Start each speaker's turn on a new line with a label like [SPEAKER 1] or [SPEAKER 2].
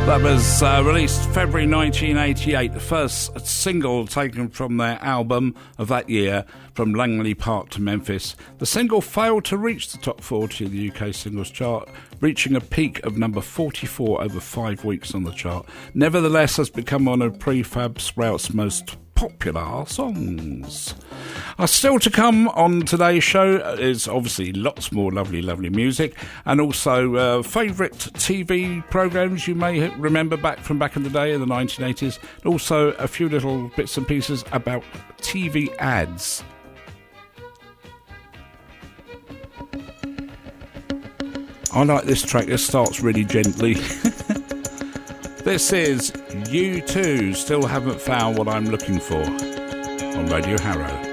[SPEAKER 1] That was released February 1988, the first single taken from their album of that year, From Langley Park to Memphis. The single failed to reach the top 40 of the UK singles chart, reaching a peak of number 44 over 5 weeks on the chart. Nevertheless, has become one of Prefab Sprout's most popular songs. Still to come on today's show is obviously lots more lovely music, and also favourite TV programmes you may remember back in the day in the 1980s, and also a few little bits and pieces about TV ads. I like this track. This starts really gently. This is U2, Still Haven't Found What I'm Looking For, on Radio Harrow.